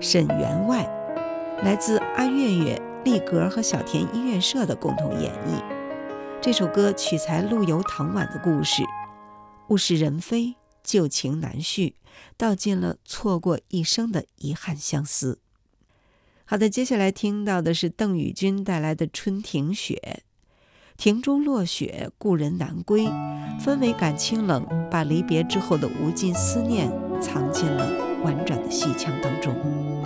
沈员外，来自阿月月、丽格和小田音乐社的共同演绎。这首歌取材陆游、唐婉的故事，物是人非，旧情难续，道尽了错过一生的遗憾相思。好的，接下来听到的是邓宇君带来的《春庭雪》。庭中落雪，故人难归，氛围感清冷，把离别之后的无尽思念藏进了婉转的戏腔当中。